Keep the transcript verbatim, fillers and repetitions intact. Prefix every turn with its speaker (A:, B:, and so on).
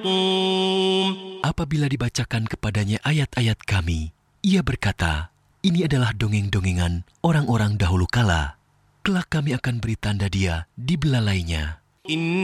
A: يقوم.
B: Apabila dibacakan kepadanya ayat-ayat kami, ia berkata, ini adalah dongeng-dongengan orang-orang dahulu kala. Kelak kami akan beri tanda dia di belalainya.